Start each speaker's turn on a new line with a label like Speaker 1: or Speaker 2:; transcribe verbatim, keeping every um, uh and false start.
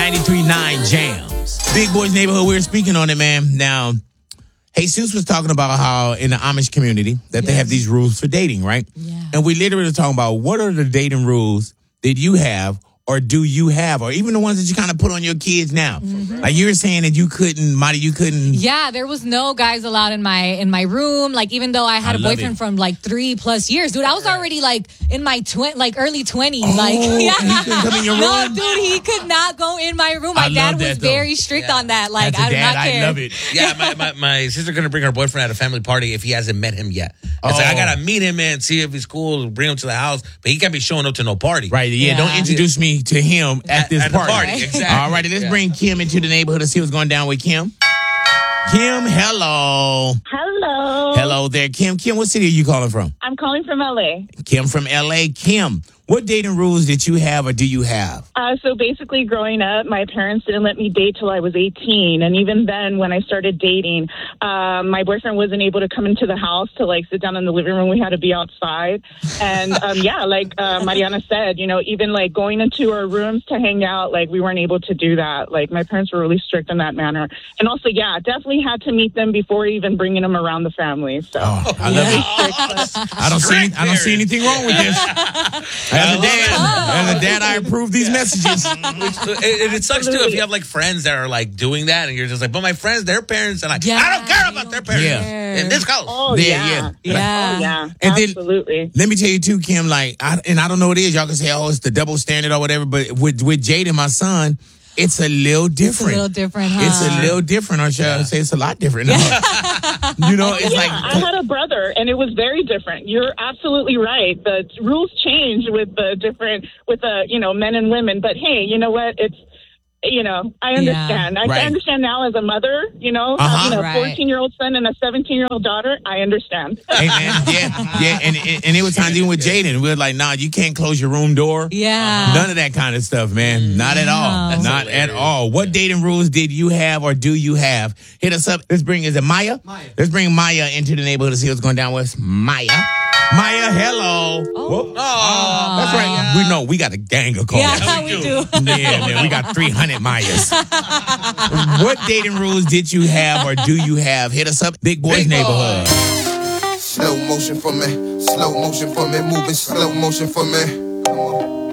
Speaker 1: ninety-three point nine Jams. Big Boys Neighborhood, we were speaking on it, man. Now, Jesus was talking about how in the Amish community that yes. they have these rules for dating, right?
Speaker 2: Yeah.
Speaker 1: And we literally were talking about what are the dating rules that you have or do you have, or even the ones that you kind of put on your kids now? Mm-hmm. Like you were saying that you couldn't, Marty, you couldn't.
Speaker 2: Yeah, there was no guys allowed in my in my room. Like even though I had
Speaker 1: I
Speaker 2: a boyfriend
Speaker 1: it.
Speaker 2: from like three plus years, dude, I was already like in my twi- like early twenties.
Speaker 1: Oh,
Speaker 2: like yeah,
Speaker 1: he couldn't come in your room?
Speaker 2: No, dude, he could not go in my room. My
Speaker 1: I
Speaker 2: dad
Speaker 1: love
Speaker 2: was
Speaker 1: that,
Speaker 2: very strict
Speaker 3: yeah.
Speaker 2: on that. Like
Speaker 1: As a
Speaker 2: I do
Speaker 1: dad,
Speaker 2: not care.
Speaker 1: I love it.
Speaker 3: Yeah, my, my, my sister gonna bring her boyfriend at a family party if he hasn't met him yet. It's oh. like I gotta meet him and see if he's cool, bring him to the house, but he can't be showing up to no party.
Speaker 1: Right? Yeah. yeah. Don't introduce yeah. me to him at, at this
Speaker 3: at
Speaker 1: party.
Speaker 3: party. Exactly.
Speaker 1: All righty, let's yeah. bring Kim into the neighborhood and see what's going down with Kim. Kim, hello.
Speaker 4: Hello.
Speaker 1: Hello there, Kim. Kim, what city are you calling from?
Speaker 4: I'm calling from L A.
Speaker 1: Kim from L A. Kim, what dating rules did you have or do you have?
Speaker 4: Uh, so basically, growing up, my parents didn't let me date till I was eighteen. And even then, when I started dating, um, my boyfriend wasn't able to come into the house to, like, sit down in the living room. We had to be outside. And, um, yeah, like uh, Mariana said, you know, even, like, going into our rooms to hang out, like, we weren't able to do that. Like, my parents were really strict in that manner. And also, yeah, definitely had to meet them before even bringing them around the family. So
Speaker 1: oh, I love it. I don't see any, I don't see anything wrong with this. As a dad, as a dad, I approve these messages.
Speaker 3: it, it sucks too if you have like friends that are like doing that, and you're just like, but my friends, their parents, and like, yeah, I don't care about their parents.
Speaker 1: Yeah.
Speaker 3: In this house.
Speaker 4: Oh
Speaker 1: yeah,
Speaker 4: yeah,
Speaker 1: yeah,
Speaker 2: yeah,
Speaker 4: oh, yeah.
Speaker 1: And
Speaker 4: absolutely.
Speaker 1: Then, let me tell you too, Kim. Like, I, and I don't know what it is. Y'all can say, oh, it's the double standard or whatever. But with with Jaden, my son, it's a little different.
Speaker 2: It's a little different, huh?
Speaker 1: It's a little different. Or should I say it's a lot different? You know, it's
Speaker 4: yeah,
Speaker 1: like
Speaker 4: I had a brother, and it was very different. You're absolutely right. The rules change with the different, with the you know men and women. But hey, you know what? It's you know I understand.
Speaker 1: Yeah.
Speaker 4: I
Speaker 1: Right.
Speaker 4: understand now as a mother. You know,
Speaker 1: Uh-huh.
Speaker 4: having a
Speaker 2: Right.
Speaker 4: fourteen-year-old son and a seventeen-year-old daughter. I understand.
Speaker 1: Hey, man, yeah, yeah, and and, and it was times even with Jaden, we were like, nah, you can't close your room door.
Speaker 2: Yeah.
Speaker 1: None of that kind of stuff, man. Not at all.
Speaker 2: That's
Speaker 1: Not
Speaker 3: hilarious.
Speaker 1: at all. What dating rules did you have or do you have? Hit us up. Let's bring, is it Maya?
Speaker 5: Maya.
Speaker 1: Let's bring Maya into the neighborhood to see what's going down with Maya. Maya, hello.
Speaker 2: Oh.
Speaker 1: Oh, that's right. We know we got a gang of calls.
Speaker 2: Yeah, we do.
Speaker 1: Yeah, man, we got three hundred Mayas. What dating rules did you have or do you have? Hit us up, Big Boys
Speaker 3: Big
Speaker 1: Neighborhood.
Speaker 5: Slow motion for me, slow motion for me, moving slow motion for me.